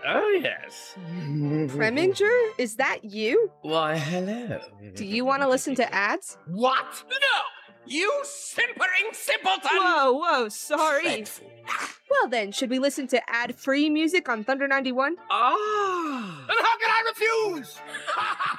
Oh, yes. Preminger, is that you? Why, hello. Do you want to listen to ads? What? No! You simpering simpleton! Whoa, sorry. Dreadful. Well then, should we listen to ad-free music on Thunder 91? Ah. And how can I refuse?